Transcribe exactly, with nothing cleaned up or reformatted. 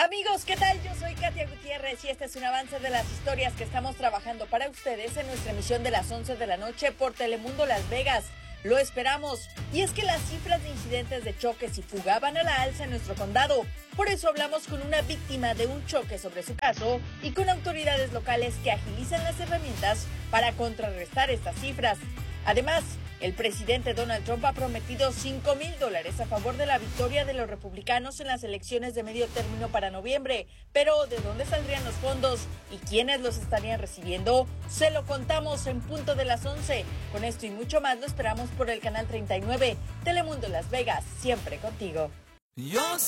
Amigos, ¿qué tal? Yo soy Katia Gutiérrez y este es un avance de las historias que estamos trabajando para ustedes en nuestra emisión de las once de la noche por Telemundo Las Vegas. Lo esperamos. Y es que las cifras de incidentes de choques y fuga van a la alza en nuestro condado. Por eso hablamos con una víctima de un choque sobre su caso y con autoridades locales que agilizan las herramientas para contrarrestar estas cifras. Además, el presidente Donald Trump ha prometido cinco mil dólares a favor de la victoria de los republicanos en las elecciones de medio término para noviembre. Pero, ¿de dónde saldrían los fondos y quiénes los estarían recibiendo? Se lo contamos en punto de las once. Con esto y mucho más lo esperamos por el canal treinta y nueve. Telemundo Las Vegas, siempre contigo. Yo